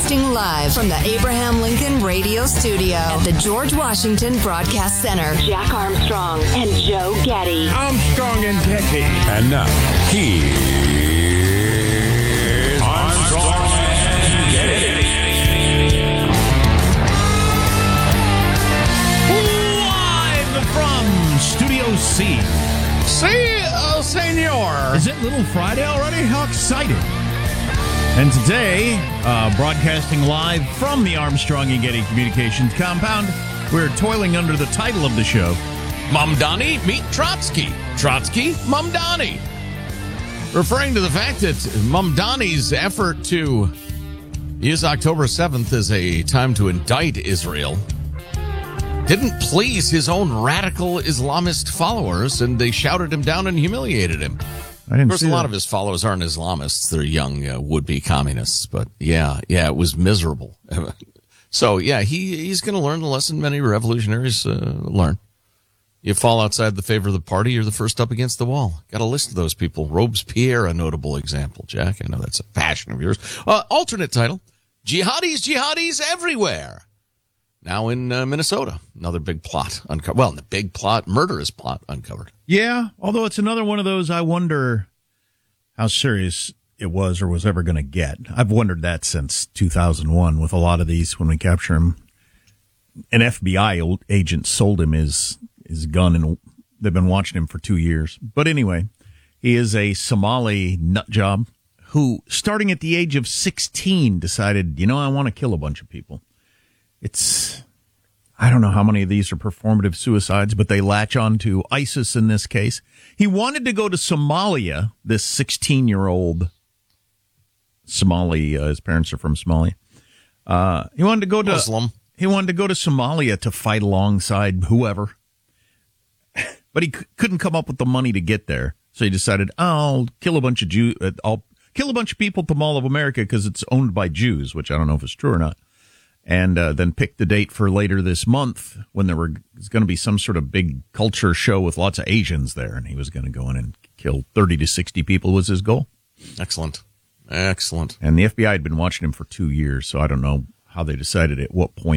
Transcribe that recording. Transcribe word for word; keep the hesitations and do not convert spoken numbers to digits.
Broadcasting live from the Abraham Lincoln Radio Studio at the George Washington Broadcast Center. Jack Armstrong and Joe Getty. Armstrong and Getty. And now, here's Armstrong and Getty. Live from Studio C. See, uh, senor. Is it Little Friday already? How exciting. And today, uh, broadcasting live from the Armstrong and Getty Communications compound, we're toiling under the title of the show, Mamdani meet Trotsky. Trotsky, Mamdani. Referring to the fact that Mamdani's effort to use October seventh as a time to indict Israel didn't please his own radical Islamist followers, and they shouted him down and humiliated him. I didn't Of course, see a lot that. of his followers aren't Islamists. They're young uh, would-be communists. But, yeah, yeah, it was miserable. So, yeah, he he's going to learn the lesson many revolutionaries uh, learn. You fall outside the favor of the party, you're the first up against the wall. Got a list of those people. Robespierre, a notable example, Jack. I know that's a passion of yours. Uh, alternate title, Jihadis, Jihadis Everywhere. Now in uh, Minnesota, another big plot uncovered. Well, the big plot, murderous plot uncovered. Yeah, although it's another one of those, I wonder how serious it was or was ever going to get. I've wondered that since two thousand one with a lot of these when we capture him. An F B I agent sold him his, his gun, and they've been watching him for two years. But anyway, he is a Somali nut job who, starting at the age of sixteen, decided, you know, I want to kill a bunch of people. It's, I don't know how many of these are performative suicides, but they latch on to ISIS in this case. He wanted to go to Somalia, this sixteen-year-old Somali, uh, his parents are from Somalia. Uh, he wanted to go to, Muslim. he wanted to go to Somalia to fight alongside whoever, but he c- couldn't come up with the money to get there. So he decided, I'll kill a bunch of Jew, uh, I'll kill a bunch of people to Mall of America because it's owned by Jews, which I don't know if it's true or not. And uh, then picked the date for later this month when there were, was going to be some sort of big culture show with lots of Asians there, and he was going to go in and kill thirty to sixty people was his goal. Excellent. Excellent. And the F B I had been watching him for two years, so I don't know how they decided at what point